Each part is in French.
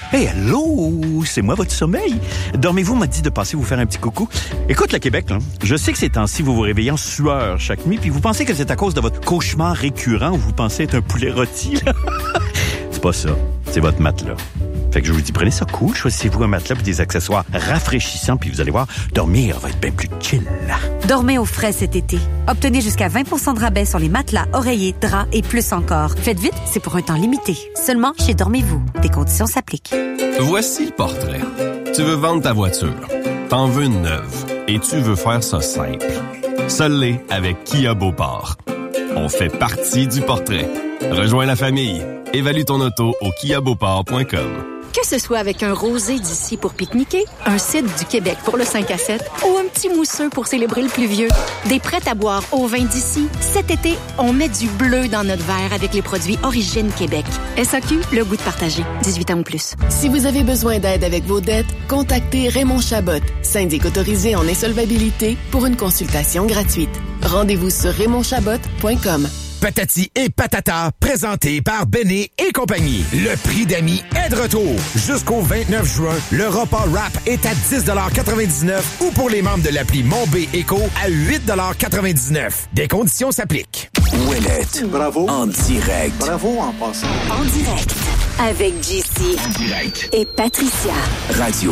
Hey, hello! C'est moi, votre sommeil. Dormez-vous m'a dit de passer vous faire un petit coucou. Écoute, le Québec, là, je sais que ces temps-ci, vous vous réveillez en sueur chaque nuit, puis vous pensez que c'est à cause de votre cauchemar récurrent où vous pensez être un poulet rôti, là. C'est pas ça. C'est votre matelas. Fait que je vous dis, prenez ça cool, choisissez-vous un matelas et des accessoires rafraîchissants, puis vous allez voir, dormir va être bien plus chill. Dormez au frais cet été. Obtenez jusqu'à 20 % de rabais sur les matelas, oreillers, draps et plus encore. Faites vite, c'est pour un temps limité. Seulement chez Dormez-vous. Des conditions s'appliquent. Voici le portrait. Tu veux vendre ta voiture. T'en veux une neuve. Et tu veux faire ça simple. Seul l'est avec Kia Beauport. On fait partie du portrait. Rejoins la famille. Évalue ton auto au kiabeauport.com. Que ce soit avec un rosé d'ici pour pique-niquer, un cidre du Québec pour le 5 à 7 ou un petit mousseux pour célébrer le pluvieux, des prêts à boire au vin d'ici, cet été, on met du bleu dans notre verre avec les produits Origine Québec. SAQ, le goût de partager. 18 ans ou plus. Si vous avez besoin d'aide avec vos dettes, contactez Raymond Chabot, syndic autorisé en insolvabilité, pour une consultation gratuite. Rendez-vous sur raymondchabot.com. Patati et Patata, présenté par Béné et compagnie. Le prix d'amis est de retour. Jusqu'au 29 juin, le repas rap est à 10,99$ ou pour les membres de l'appli Mon B Éco à 8,99$. Des conditions s'appliquent. Ouellette. Bravo. En direct. Bravo en passant. En direct. Avec JC. En direct. Et Patricia. Radio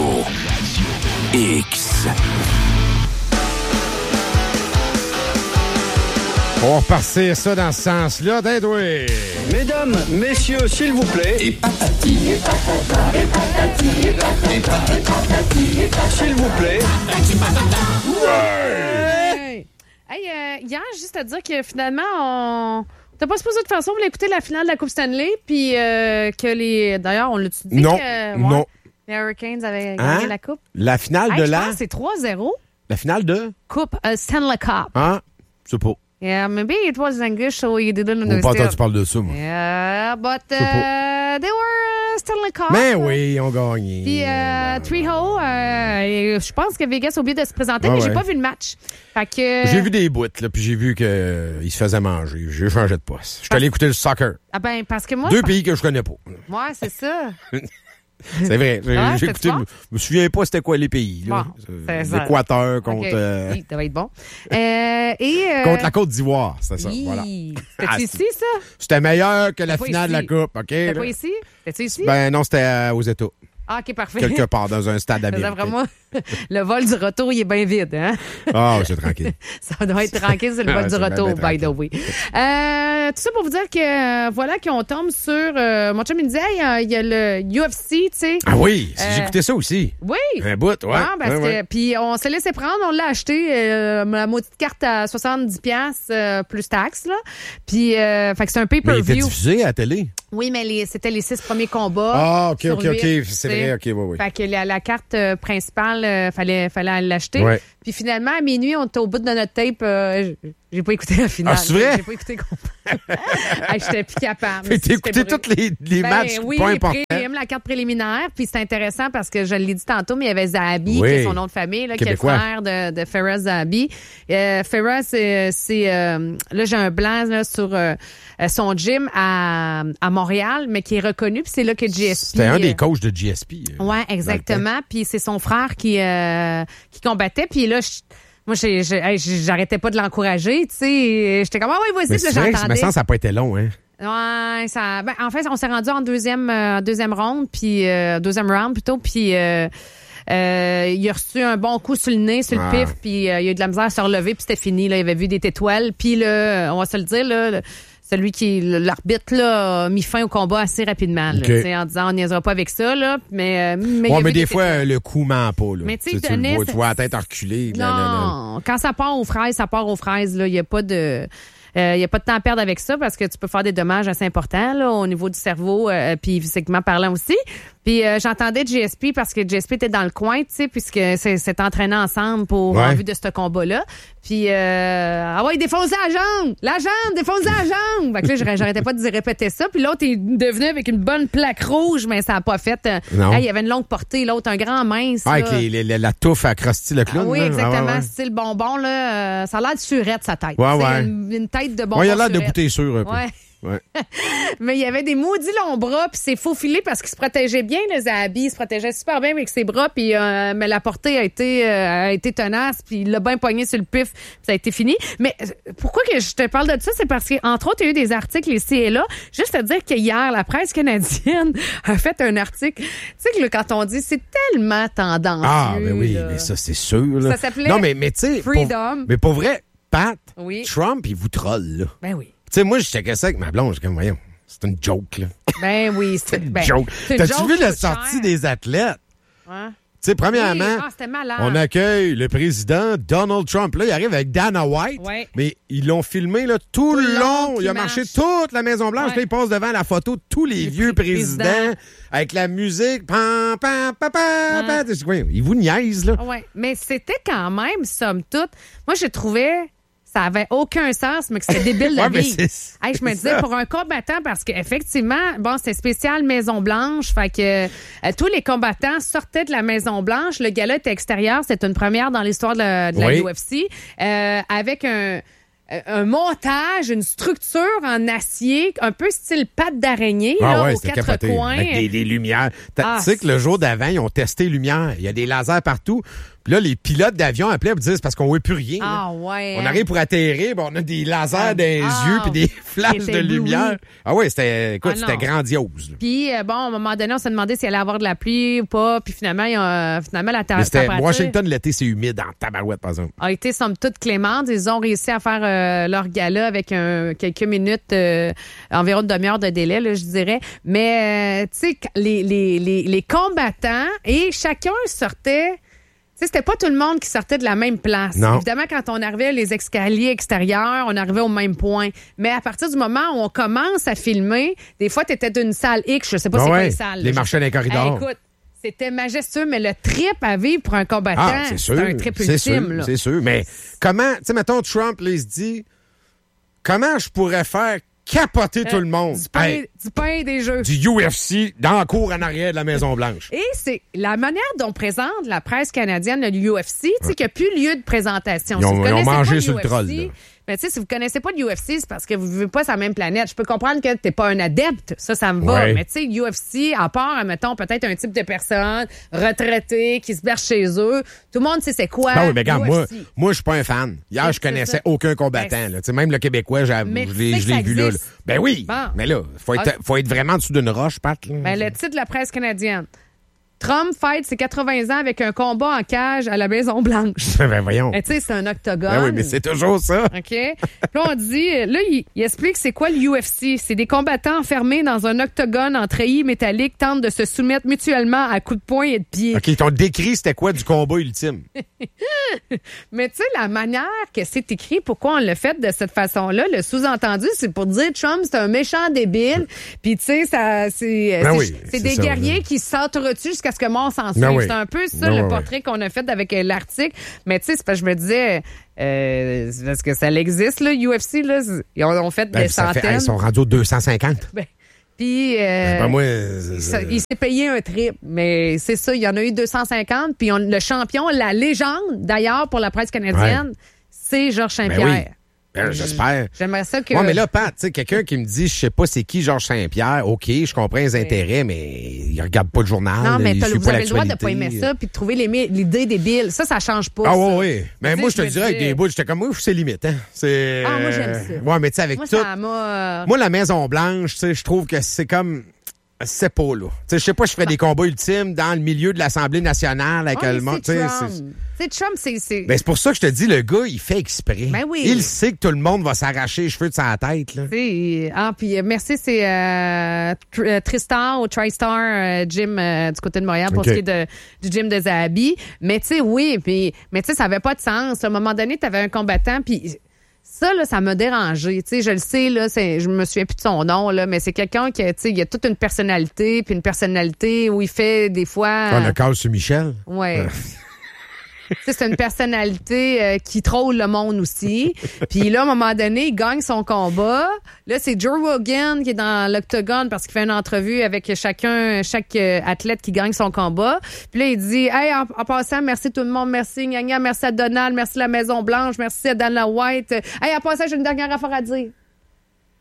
X. On va repartir ça dans ce sens-là, oui. Mesdames, messieurs, s'il vous plaît. Et patati. Et patata. Et patati. Et patata. Et patati. Et patata. S'il vous plaît. Patati patata. Ouais! Hey, hier, juste à dire que finalement, on... T'as pas supposé de faire ça, on voulait écouter la finale de la Coupe Stanley, puis que les... D'ailleurs, on l'a-tu dit? Non, non. Les Hurricanes avaient gagné la Coupe? La finale de je la... pense que c'est 3-0. La finale de? Coupe, Stanley Cup. Ah, c'est pas. Yeah, maybe it was English, so you didn't Ou understand. pas toi, tu parles de ça, moi. Yeah, but they were Stanley Cup. Mais oui, ils ont gagné. Puis Trejo, je pense que Vegas a oublié de se présenter, mais j'ai pas vu le match. Fait que... J'ai vu des bouts, là, puis j'ai vu qu'il se faisait manger. J'ai changé de poste. Je suis allé écouter le soccer. Ah ben, parce que moi... 2 pays que je connais pas. Ouais, c'est ça. C'est vrai. J'ai écouté. Je me souviens pas c'était quoi les pays. Là. Bon, l'Équateur contre... Oui, ça va être bon. Contre la Côte d'Ivoire, c'était ça. Voilà. C'était ici, ça? C'était meilleur que la finale de la Coupe. C'était pas ici? C'était ici? Ben non, c'était aux États. Ah, OK, parfait. Quelque part, dans un stade américain. Vraiment, le vol du retour, il est bien vide, hein? Ah, c'est tranquille. Ça doit être tranquille, c'est le vol du retour, by the way. Tout ça pour vous dire que, voilà, qu'on tombe sur... mon chum, il me disait, il y a le UFC, tu sais. Ah oui, j'ai écouté ça aussi. Oui. Un bout, ouais. Ah, parce que, puis on s'est laissé prendre, on l'a acheté, la maudite carte à 70$ plus taxes, là. Puis, fait que c'est un pay-per-view. Mais il était diffusé à la télé. Oui, mais c'était les 6 premiers combats. Ah, OK, OK. C'est vrai, OK, oui. Fait que la carte principale, fallait l'acheter. Ouais. Puis finalement, à minuit, on était au bout de notre tape. J'ai pas écouté la finale. Ah, c'est vrai? J'ai pas écouté j'étais plus capable. Fait que t'as écouté tous les matchs oui, pas importants. La carte préliminaire. Puis c'est intéressant parce que je l'ai dit tantôt, mais il y avait Zahabi, oui, qui est son nom de famille, là, qui est le frère de Faraz Zahabi. Faraz, c'est là, j'ai un blanc là, sur son gym à Montréal, mais qui est reconnu. Puis c'est là que GSP... C'était un des coachs de GSP. Oui, exactement. Puis c'est son frère qui combattait. Puis là, moi, j'arrêtais pas de l'encourager, tu sais. J'étais comme, oui, vas-y, puis j'entendais. Mais ça n'a pas été long, hein? Ouais, en fait, on s'est rendu en deuxième round, puis deuxième round plutôt, puis il a reçu un bon coup sur le nez, sur le pif, puis il a eu de la misère à se relever, puis c'était fini, là. Il avait vu des étoiles, puis là, on va se le dire, là, celui qui, l'arbitre, là, a mis fin au combat assez rapidement, là, en disant, on niaisera pas avec ça, là, mais des fois, le coup ment pas, là. Mais tu vois la tête reculer. Non, quand ça part aux fraises, là, il y a pas de... Il n'y a pas de temps à perdre avec ça parce que tu peux faire des dommages assez importants là, au niveau du cerveau, puis physiquement parlant aussi. Puis j'entendais GSP parce que GSP était dans le coin, tu sais, puisque c'est entraîné ensemble en vue de ce combat-là. Puis défonce la jambe! Défonce la jambe! Fait que là, j'arrêtais pas de dire répéter ça. Puis l'autre est devenu avec une bonne plaque rouge, mais ça n'a pas fait. Il y avait une longue portée, l'autre un grand mince. Ah, avec la touffe à Krusty le clown. Oui, là. exactement. Style bonbon, là. Ça a l'air de surette, sa tête. Ouais. Une tête de bonbon. Il a l'air de goûter sûr un peu. Ouais. Ouais. Mais il y avait des maudits longs bras, puis c'est faufilé parce qu'il se protégeait bien, le Zahabi. Il se protégeait super bien avec ses bras, puis mais la portée a été tenace, puis il l'a bien pogné sur le pif, puis ça a été fini. Mais pourquoi que je te parle de ça? C'est parce qu'entre autres, il y a eu des articles ici et là. Juste à dire que hier, la presse canadienne a fait un article. Tu sais que là, quand on dit c'est tellement tendancieux. Ah, ben oui, là. mais ça, c'est sûr. Là. Ça s'appelait non, mais tu sais, Freedom. mais pour vrai, Pat, Oui. Trump, il vous troll, là. Ben oui. Tu sais, moi, je checkais ça avec ma blonde. J'étais comme, voyons, c'est une joke, là. Ben oui, c'est une joke. T'as-tu vu la sortie des athlètes? Hein? Tu sais, premièrement, oui. C'était malade. on accueille le président Donald Trump. Là, il arrive avec Dana White, mais ils l'ont filmé là, tout le long. Il a marché toute la Maison-Blanche. Là, il passe devant la photo de tous les vieux présidents avec la musique. Pam, pam, pam, pam, pam. Il vous niaise, là. Oui, mais c'était quand même, somme toute. Moi, je trouvais... Ça avait aucun sens, mais que c'était débile de vivre. Hey, je me disais, pour un combattant, parce qu'effectivement, bon, c'est spécial Maison-Blanche, fait que tous les combattants sortaient de la Maison-Blanche. Le gala était extérieur, c'était une première dans l'histoire de la UFC, avec un montage, une structure en acier, un peu style patte d'araignée, aux quatre coins. Avec des lumières. Tu sais que le jour d'avant, ils ont testé les lumières. Il y a des lasers partout. Puis là, les pilotes d'avion appelaient pour dire c'est parce qu'on ne voit plus rien. On arrive pour atterrir, on a des lasers dans les yeux puis des flashs de lumière. Ah oui, c'était grandiose. Puis bon, à un moment donné, on s'est demandé s'il allait avoir de la pluie ou pas. Puis finalement, la température... Washington, l'été, c'est humide en tabarouette, par exemple. A été, somme toute, clémente. Ils ont réussi à faire leur gala avec quelques minutes, environ une demi-heure de délai, là, je dirais. Mais, tu sais, les combattants, et chacun sortait... Tu sais, c'était pas tout le monde qui sortait de la même place. Non. Évidemment, quand on arrivait les escaliers extérieurs, on arrivait au même point. Mais à partir du moment où on commence à filmer, des fois, tu étais d'une salle X, je sais pas c'est quoi les salles. Les marchés dans les corridors. Écoute, c'était majestueux, mais le trip à vivre pour un combattant, c'est un trip ultime. C'est sûr, mais comment, tu sais, mettons, Trump, là, il se dit, comment je pourrais faire capoter tout le monde? Du pain et des jeux. Du UFC dans la cour en arrière de la Maison-Blanche. Et c'est la manière dont présente la presse canadienne le UFC, tu sais, qu'il n'y a plus lieu de présentation. Ils ont mangé sur le troll, là. Mais tu sais, si vous connaissez pas le UFC, c'est parce que vous vivez pas sur la même planète. Je peux comprendre que t'es pas un adepte. Ça me va. Mais tu sais, UFC, à part, mettons, peut-être un type de personne retraité qui se berce chez eux, tout le monde sait c'est quoi. Non, mais regarde, moi, je suis pas un fan. Hier, je connaissais aucun combattant. Là. Même le Québécois, je l'ai vu là. Ben oui. Bon. Mais là, faut être vraiment dessous d'une roche, Pat. Là. Ben, le titre de la presse canadienne. Trump fête ses 80 ans avec un combat en cage à la Maison-Blanche. Ben voyons. Tu sais, c'est un octogone. Ben oui, mais c'est toujours ça. OK. Là, on dit... Là, il explique c'est quoi le UFC. C'est des combattants enfermés dans un octogone en treillis métallique tentent de se soumettre mutuellement à coups de poing et de pied. OK, ils t'ont décrit c'était quoi du combat ultime. Mais tu sais, la manière que c'est écrit, pourquoi on l'a fait de cette façon-là, le sous-entendu, c'est pour dire Trump, c'est un méchant débile. Puis tu sais, c'est des guerriers qui s'entretuent jusqu'à ce que mort s'en suive. C'est un peu ça le portrait qu'on a fait avec l'article. Mais tu sais, c'est parce que je me disais, c'est parce que ça existe, là, UFC, là. Ils ont fait des centaines. Ils sont rendus aux 250. Puis, il s'est payé un trip. Mais c'est ça, il y en a eu 250. Puis le champion, la légende, d'ailleurs, pour la presse canadienne, c'est Georges Saint-Pierre. Ben oui. J'espère. J'aimerais ça que... Ouais, mais là, Pat, tu sais, quelqu'un qui me dit, je sais pas c'est qui Georges Saint-Pierre, OK, je comprends les intérêts, mais il regarde pas le journal. Non, mais vous avez le droit de pas aimer ça puis de trouver l'idée débile. Ça change pas. Ah oui. Mais moi, je te dirais, avec des bouts, j'étais comme, moi, c'est limite, hein. Moi, j'aime ça. Ouais, mais tu sais, avec tout... Moi, la Maison-Blanche, tu sais, je trouve que c'est comme... C'est pas là. Je sais pas, je ferais des combats ultimes dans le milieu de l'Assemblée nationale avec le monde. C'est Trump, c'est... Ben, c'est pour ça que je te dis, le gars, il fait exprès. Ben oui. Il sait que tout le monde va s'arracher les cheveux de sa tête. Là. Puis merci, c'est Tristar ou TriStar Gym du côté de Montréal pour ce qui est du gym de Zahabi. Mais tu sais, mais tu sais, ça avait pas de sens. À un moment donné, tu avais un combattant, puis... Ça, là, ça m'a dérangé. Tu sais, je le sais, là, je me souviens plus de son nom, là, mais c'est quelqu'un qui, tu sais, il a toute une personnalité, puis une personnalité où il fait des fois... le cas sur Michel? Ouais. C'est une personnalité qui troll le monde aussi. Puis là, à un moment donné, il gagne son combat. Là, c'est Joe Rogan qui est dans l'octogone parce qu'il fait une entrevue avec chaque athlète qui gagne son combat. Puis là, il dit, hey, en passant, merci tout le monde, merci Gna, merci à Donald, merci la Maison-Blanche, merci à Dana White. Hey, en passant, j'ai une dernière affaire à dire.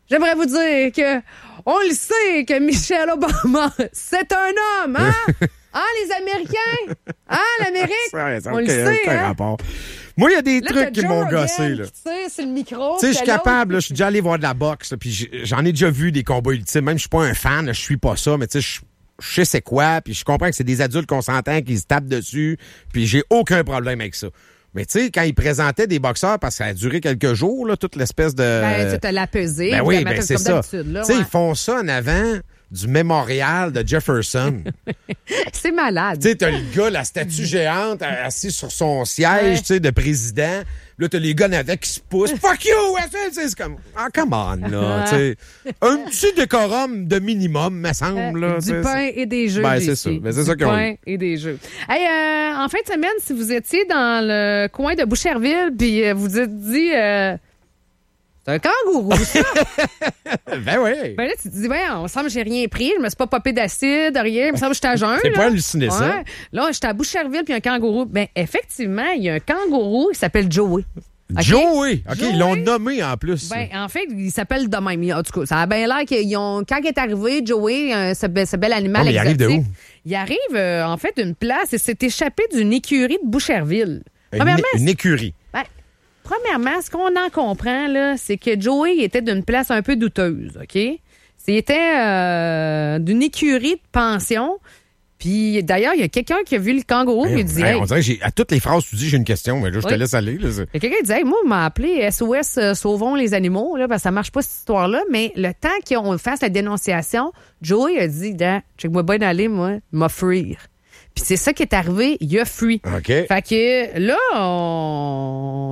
j'aimerais vous dire que on le sait que Michelle Obama, c'est un homme, hein? Ah, les Américains? Ah, l'Amérique? On le sait, hein? Rapport. Moi, il y a des là, trucs qui m'ont gossé. Tu sais, c'est le micro. Tu sais, je suis capable, là, je suis déjà allé voir de la boxe, là, puis j'en ai déjà vu des combats ultimes. Même, je suis pas un fan, là, je suis pas ça, mais tu sais, je sais c'est quoi, puis je comprends que c'est des adultes consentants qui se tapent dessus, puis j'ai aucun problème avec ça. Mais tu sais, quand ils présentaient des boxeurs, parce que ça a duré quelques jours, là, toute l'espèce de... Ben, tu te l'as pesé. Ben oui, ben c'est ça. Tu sais, ils font ça en avant du mémorial de Jefferson. C'est malade. Tu sais, t'as le gars, la statue géante, assis sur son siège, tu sais, de président. Là, t'as les gars avec qui se poussent. Fuck you! C'est comme, ah, come on, là. Tu sais, un petit décorum de minimum, me semble. Là, du pain et des jeux. Ben, c'est ça. Ben, c'est ça qu'on pain et des jeux. Hey, en fin de semaine, si vous étiez dans le coin de Boucherville, puis vous vous êtes dit... c'est un kangourou, ça! Ben oui! Ben là, tu te dis, ben, on semble que j'ai rien pris, je me suis pas popé d'acide, rien, il me semble que j'étais à jeun. C'est pas halluciné, ça? Là, j'étais à Boucherville, puis un kangourou. Ben, effectivement, il y a un kangourou qui s'appelle Joey. Okay? Joey! OK, ils l'ont nommé en plus. Ben, en fait, il s'appelle de même. En tout cas, ça a bien l'air qu'ils ont. Quand il est arrivé, Joey, ce bel animal exotique. Il arrive de où? Il arrive, en fait, d'une place et s'est échappé d'une écurie de Boucherville. Une écurie. Ben, premièrement, ce qu'on en comprend, là, c'est que Joey était d'une place un peu douteuse, OK? C'était d'une écurie de pension. Puis, d'ailleurs, il y a quelqu'un qui a vu le kangourou et il dit... on dirait que à toutes les phrases, tu dis j'ai une question, mais là, je te laisse aller. Là, il y a quelqu'un qui dit, moi, on m'a appelé SOS Sauvons les animaux, là, parce que ça marche pas cette histoire-là, mais le temps qu'on fasse la dénonciation, Joey a dit, check-moi bien d'aller, moi, m'offrir. Puis c'est ça qui est arrivé, il a fui. OK. Fait que là, on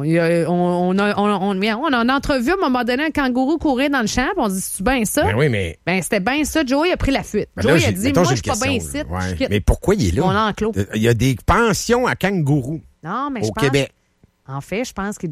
a en entrevue à un moment donné un kangourou courir dans le champ, puis on dit, c'est-tu bien ça? Ben oui, mais... Ben c'était bien ça, Joey a pris la fuite. Ben Joey là, a dit, moi, je suis pas bien ici. Mais pourquoi il est là? Mon enclos. Il y a des pensions à kangourous au Québec. En fait, je pense que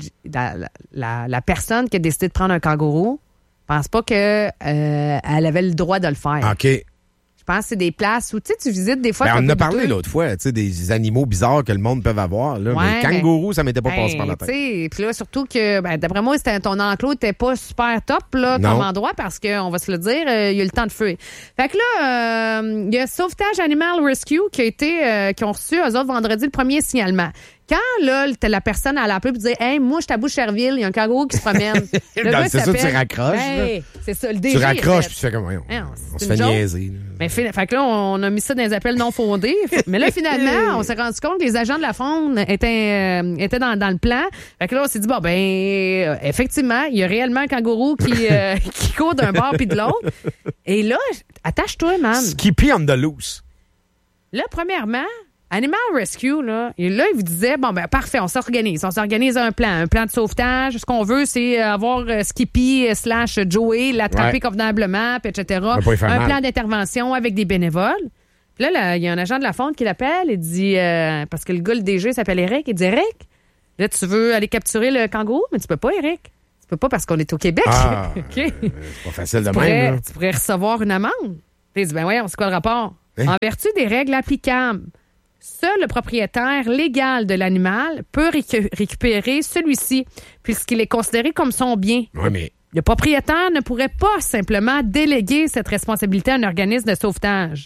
la personne qui a décidé de prendre un kangourou, je pense pas qu'elle avait le droit de le faire. OK. Je pense que c'est des places où tu visites des fois. Ben, on en a parlé l'autre fois, des animaux bizarres que le monde peut avoir. Là, mais kangourou, ça m'était pas passé par la tête. Puis là, surtout que, d'après moi, ton enclos n'était pas super top là, comme endroit parce qu'on va se le dire, il y a le temps de fuir. Fait que là, il y a Sauvetage Animal Rescue qui ont reçu, eux autres, vendredi, le premier signalement. Quand là, la personne elle a appelé et dit hey, moi, je suis à Boucherville, il y a un kangourou qui se promène. C'est ça, tu raccroches. C'est ça, le DG. Tu raccroches puis tu fais comme on se fait niaiser. Mais fait que là, on a mis ça dans les appels non fondés. Mais là, finalement, on s'est rendu compte que les agents de la faune étaient dans le plan. Fait que là, on s'est dit, effectivement, il y a réellement un kangourou qui court d'un bord puis de l'autre. Et là, attache-toi, man. Skippy on the loose. Là, premièrement, Animal Rescue, là, il vous disait, parfait, on s'organise. On s'organise un plan de sauvetage. Ce qu'on veut, c'est avoir Skippy / Joey, l'attraper convenablement, etc. Un plan d'intervention avec des bénévoles. Puis là, il y a un agent de la faune qui l'appelle et dit, parce que le gars, le DG, s'appelle Eric, il dit, Eric, là, tu veux aller capturer le kangourou? Mais tu peux pas, Eric. Tu peux pas parce qu'on est au Québec. Okay. C'est pas facile de même. Tu pourrais recevoir une amende. Puis il dit, voyons, c'est quoi le rapport? En vertu des règles applicables, seul le propriétaire légal de l'animal peut récupérer celui-ci, puisqu'il est considéré comme son bien. Oui, mais... Le propriétaire ne pourrait pas simplement déléguer cette responsabilité à un organisme de sauvetage.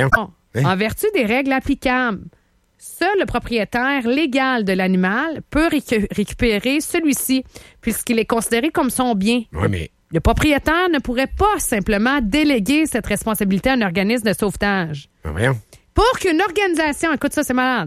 En vertu des règles applicables, seul le propriétaire légal de l'animal peut récupérer celui-ci, puisqu'il est considéré comme son bien. Oui, mais... Le propriétaire ne pourrait pas simplement déléguer cette responsabilité à un organisme de sauvetage. Voyons. Pour qu'une organisation, écoute ça, c'est malade,